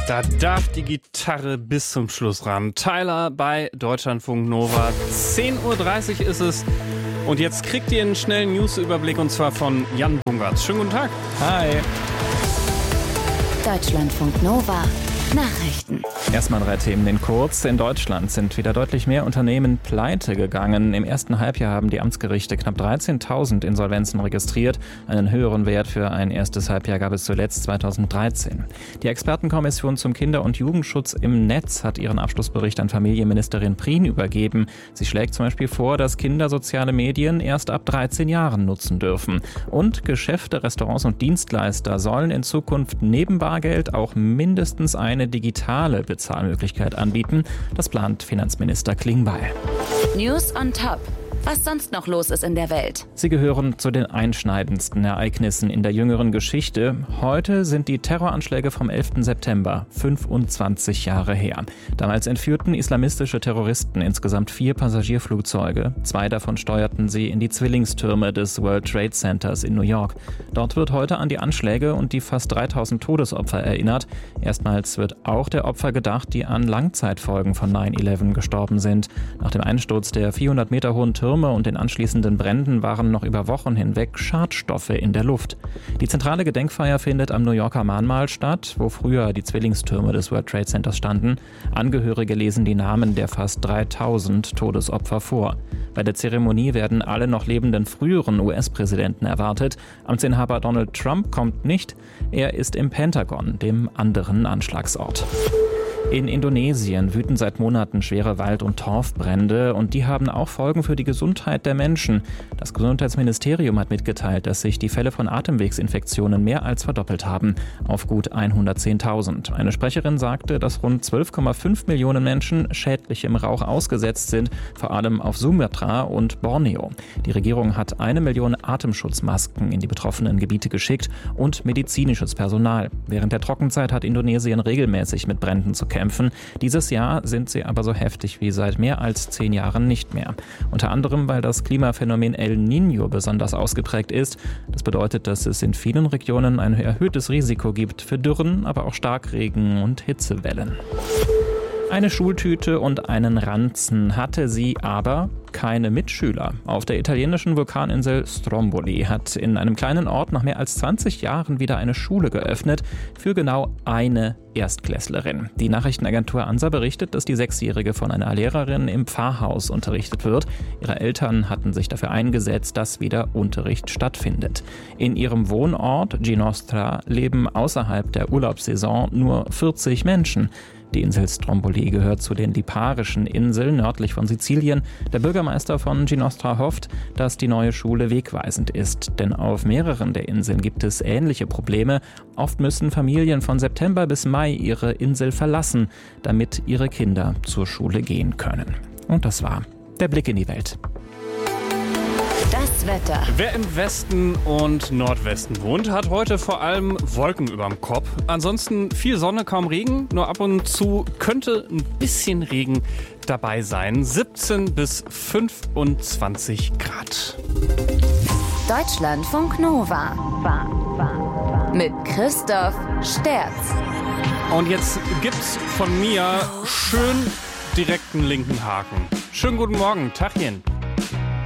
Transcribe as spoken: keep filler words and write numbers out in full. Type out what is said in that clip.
Da darf die Gitarre bis zum Schluss ran. Tyler bei Deutschlandfunk Nova. zehn Uhr dreißig ist es. Und jetzt kriegt ihr einen schnellen News-Überblick und zwar von Jan Bungartz. Schönen guten Tag. Hi. Deutschlandfunk Nova. Nachrichten. Erstmal drei Themen in kurz. In Deutschland sind wieder deutlich mehr Unternehmen pleite gegangen. Im ersten Halbjahr haben die Amtsgerichte knapp dreizehntausend Insolvenzen registriert. Einen höheren Wert für ein erstes Halbjahr gab es zuletzt zweitausenddreizehn. Die Expertenkommission zum Kinder- und Jugendschutz im Netz hat ihren Abschlussbericht an Familienministerin Prien übergeben. Sie schlägt zum Beispiel vor, dass Kinder soziale Medien erst ab dreizehn Jahren nutzen dürfen. Und Geschäfte, Restaurants und Dienstleister sollen in Zukunft neben Bargeld auch mindestens ein eine digitale Bezahlmöglichkeit anbieten. Das plant Finanzminister Klingbeil. News on top. Was sonst noch los ist in der Welt. Sie gehören zu den einschneidendsten Ereignissen in der jüngeren Geschichte. Heute sind die Terroranschläge vom elften September, fünfundzwanzig Jahre her. Damals entführten islamistische Terroristen insgesamt vier Passagierflugzeuge. Zwei davon steuerten sie in die Zwillingstürme des World Trade Centers in New York. Dort wird heute an die Anschläge und die fast dreitausend Todesopfer erinnert. Erstmals wird auch der Opfer gedacht, die an Langzeitfolgen von neun elf gestorben sind. Nach dem Einsturz der vierhundert Meter hohen Türme und den anschließenden Bränden waren noch über Wochen hinweg Schadstoffe in der Luft. Die zentrale Gedenkfeier findet am New Yorker Mahnmal statt, wo früher die Zwillingstürme des World Trade Centers standen. Angehörige lesen die Namen der fast dreitausend Todesopfer vor. Bei der Zeremonie werden alle noch lebenden früheren U S-Präsidenten erwartet. Amtsinhaber Donald Trump kommt nicht. Er ist im Pentagon, dem anderen Anschlagsort. In Indonesien wüten seit Monaten schwere Wald- und Torfbrände und die haben auch Folgen für die Gesundheit der Menschen. Das Gesundheitsministerium hat mitgeteilt, dass sich die Fälle von Atemwegsinfektionen mehr als verdoppelt haben, auf gut hundertzehntausend. Eine Sprecherin sagte, dass rund zwölf Komma fünf Millionen Menschen schädlichem Rauch ausgesetzt sind, vor allem auf Sumatra und Borneo. Die Regierung hat eine Million Atemschutzmasken in die betroffenen Gebiete geschickt und medizinisches Personal. Während der Trockenzeit hat Indonesien regelmäßig mit Bränden zu kämpfen. Dieses Jahr sind sie aber so heftig wie seit mehr als zehn Jahren nicht mehr. Unter anderem, weil das Klimaphänomen El Niño besonders ausgeprägt ist. Das bedeutet, dass es in vielen Regionen ein erhöhtes Risiko gibt für Dürren, aber auch Starkregen und Hitzewellen. Eine Schultüte und einen Ranzen hatte sie, aber keine Mitschüler. Auf der italienischen Vulkaninsel Stromboli hat in einem kleinen Ort nach mehr als zwanzig Jahren wieder eine Schule geöffnet für genau eine Erstklässlerin. Die Nachrichtenagentur ANSA berichtet, dass die Sechsjährige von einer Lehrerin im Pfarrhaus unterrichtet wird. Ihre Eltern hatten sich dafür eingesetzt, dass wieder Unterricht stattfindet. In ihrem Wohnort Ginostra leben außerhalb der Urlaubssaison nur vierzig Menschen. Die Insel Stromboli gehört zu den Liparischen Inseln nördlich von Sizilien. Der Bürgermeister von Ginostra hofft, dass die neue Schule wegweisend ist. Denn auf mehreren der Inseln gibt es ähnliche Probleme. Oft müssen Familien von September bis Mai ihre Insel verlassen, damit ihre Kinder zur Schule gehen können. Und das war der Blick in die Welt. Das Wetter. Wer im Westen und Nordwesten wohnt, hat heute vor allem Wolken überm Kopf. Ansonsten viel Sonne, kaum Regen. Nur ab und zu könnte ein bisschen Regen dabei sein. siebzehn bis fünfundzwanzig Grad. Deutschlandfunk Nova. Mit Christoph Sterz. Und jetzt gibt's von mir schön direkten linken Haken. Schönen guten Morgen, Tachchen.